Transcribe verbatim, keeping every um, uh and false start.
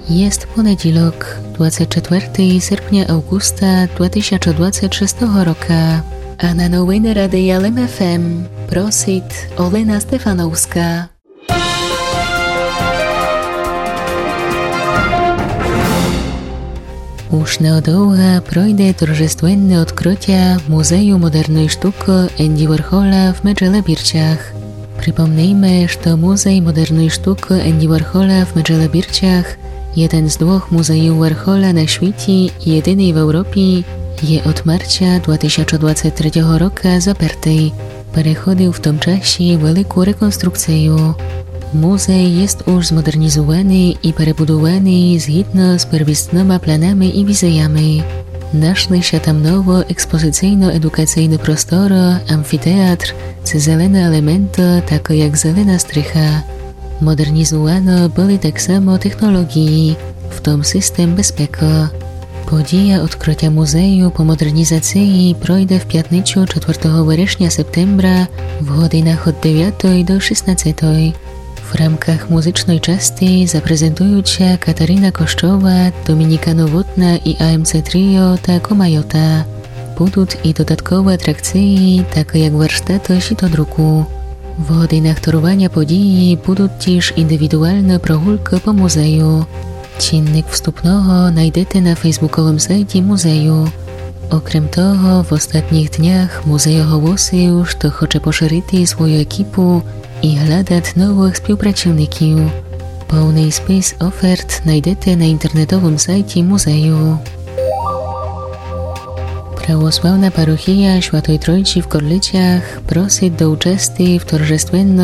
Jest poniedziałek, dwudziestego czwartego sierpnia Augusta dwa tysiące dwudziestego szóstego roku, a na nowiny Radia L M F M prosit Olena Stefanowska. Už neodlouho projde торжественне odkrycie Muzeum Modernej Sztuki Andy Warhola w Medżele Birciach. Przypomnijmy, że Muzej Modernej Sztuki Andy Warhola w Medżele Birciach, jeden z dwóch muzeów Warhola na świecie i jedyny w Europie, je od marca dwa tysiące dwudziestego trzeciego roku zaparty. Przechodził w tym czasie wielką rekonstrukcję. Muzej jest już zmodernizowany i przebudowany zgodnie z pierwotnymi planami i wizjami. Znalazły się tam nowo ekspozycyjno-edukacyjny prostor, amfiteatr, czy zielone elementy, takie jak zielona strycha. Modernizowano były tak samo technologie, w tym system bezpieki. Podія odkrycia muzeju po modernizacji projdzie w piątnicę czwartego września septembra w godzinach od dziewiątej do szesnastej. W ramkach muzycznej części zaprezentują się Katarina Koszczowa, Dominika Nowotna i A M C Trio Taco Majota. Będą i dodatkowe atrakcje, takie jak warsztaty sitodruku. W godzinach toruwania podii będą też indywidualne progrulki po muzeju. Dziennik wstupnego znajdziecie na facebookowym sajcie muzeju. Okrem toho, w ostatnich dniach muzej ogłosił, że chce poszerzyć swoją ekipę i hľadať nowych współpracowników. Pełny spis ofert znajdziecie na internetowym sajcie muzeju. Prawosławna parochia Świętej Trójcy w Korlicach prosi do uczestnictwa w торжественном